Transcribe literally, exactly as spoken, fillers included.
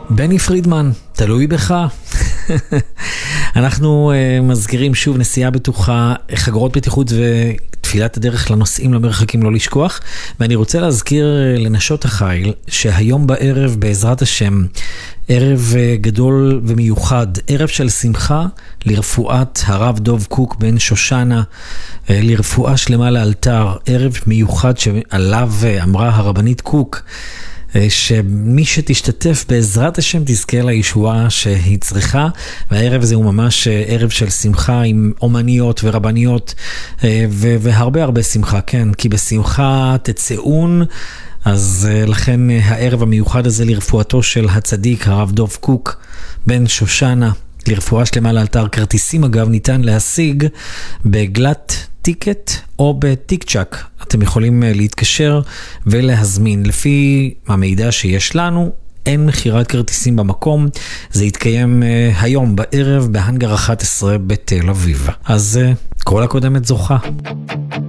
בני פרידמן, תלוי בך. אנחנו uh, מזכירים שוב נסיעה בטוחה, חגורות בטיחות ותפילת הדרך לנוסעים למרחקים לא לשכוח. ואני רוצה להזכיר לנשות החיל שהיום בערב בעזרת השם, ערב uh, גדול ומיוחד, ערב של שמחה לרפואת הרב דוב קוק בן שושנה, uh, לרפואה שלמה לאלתר, ערב מיוחד שעליו uh, אמרה הרבנית קוק, שמי שתשתתף בעזרת השם תזכה לישועה שהיא צריכה, והערב הזה הוא ממש ערב של שמחה עם אומניות ורבניות והרבה הרבה שמחה, כן, כי בשמחה תצאון. אז לכן הערב המיוחד הזה לרפואתו של הצדיק הרב דוב קוק בן שושנה, לרפואה שלמה לאלתר. כרטיסים אגב ניתן להשיג בגלת טיקט או בטיק-צ'ק. אתם יכולים להתקשר ולהזמין. לפי המידע שיש לנו, אין מחירת כרטיסים במקום. זה יתקיים היום בערב בהנגר אחת עשרה בתל אביב. אז כל הקודמת זוכה.